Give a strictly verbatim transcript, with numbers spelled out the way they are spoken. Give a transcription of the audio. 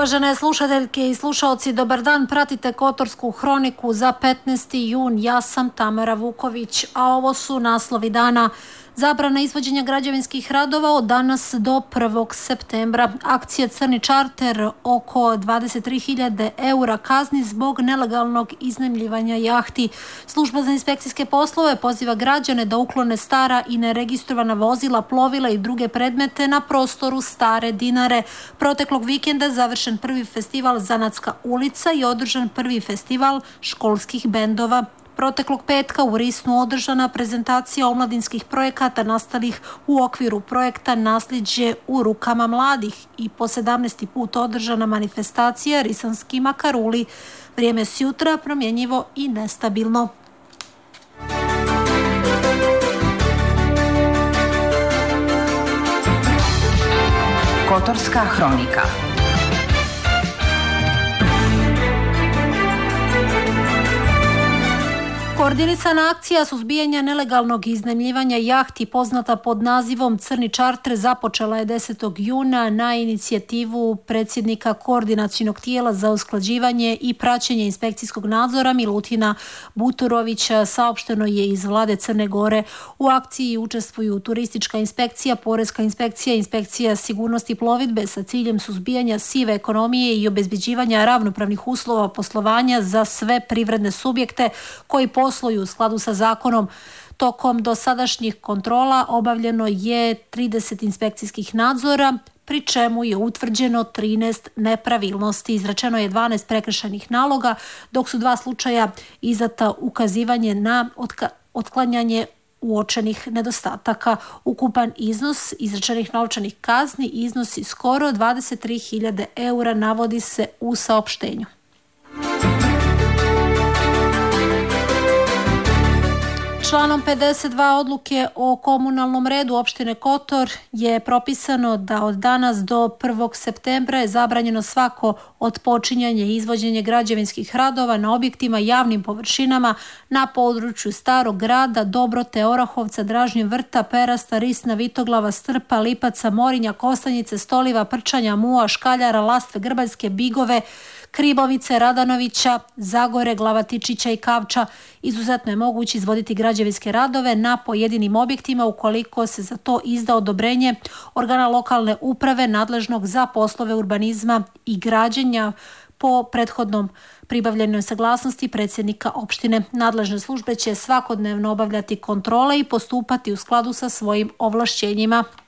Uvažene slušateljke i slušalci, dobar dan, pratite Kotorsku hroniku za petnaesti jun. Ja sam Tamara Vuković, a ovo su naslovi dana. Zabrana izvođenja građevinskih radova od danas do prvog septembra. Akcija Crni čarter, oko dvadeset tri hiljade eura kazni zbog nelegalnog iznajmljivanja jahti. Služba za inspekcijske poslove poziva građane da uklone stara i neregistrovana vozila, plovila i druge predmete na prostoru Stare Dinare. Proteklog vikenda završen prvi festival Zanatska ulica i održan prvi festival školskih bendova. Proteklog petka u Risnu održana prezentacija omladinskih projekata nastalih u okviru projekta Nasljeđe u rukama mladih i po sedamnaesti put održana manifestacija Risanski makaruli. Vrijeme s jutra promjenjivo i nestabilno. Kotorska hronika. Koordinisana akcija suzbijanja nelegalnog iznajmljivanja jahti poznata pod nazivom Crni čarter započela je desetog juna na inicijativu predsjednika koordinacionog tijela za usklađivanje i praćenje inspekcijskog nadzora Milutina Buturovića. Saopšteno je iz vlade Crne Gore. U akciji učestvuju turistička inspekcija, poreska inspekcija, inspekcija sigurnosti plovidbe sa ciljem suzbijanja sive ekonomije i obezbeđivanja ravnopravnih uslova poslovanja za sve privredne subjekte koji posluju u skladu sa zakonom. Tokom dosadašnjih kontrola obavljeno je trideset inspekcijskih nadzora, pri čemu je utvrđeno trinaest nepravilnosti. Izrečeno je dvanaest prekršajnih naloga, dok su dva slučaja izdata ukazivanje na otka- otklanjanje uočenih nedostataka. Ukupan iznos izrečenih novčanih kazni iznosi skoro dvadeset tri hiljade eura, navodi se u saopštenju. Članom pedeset dva odluke o komunalnom redu opštine Kotor je propisano da od danas do prvog septembra je zabranjeno svako otpočinjanje i izvođenje građevinskih radova na objektima javnim površinama na području Starog grada, Dobrote, Orahovca, Dražnje vrta, Perasta, Risna, Vitoglava, Strpa, Lipaca, Morinja, Kostanjice, Stoliva, Prčanja, Mua, Škaljara, Lastve, Grbaljske, Bigove, Kribovice, Radanovića, Zagore, Glavatičića i Kavča. Izuzetno je moguće izvoditi građevinske radove na pojedinim objektima ukoliko se za to izda odobrenje organa lokalne uprave nadležnog za poslove urbanizma i građenja po prethodnom pribavljenoj saglasnosti predsjednika opštine. Nadležne službe će svakodnevno obavljati kontrole i postupati u skladu sa svojim ovlašćenjima.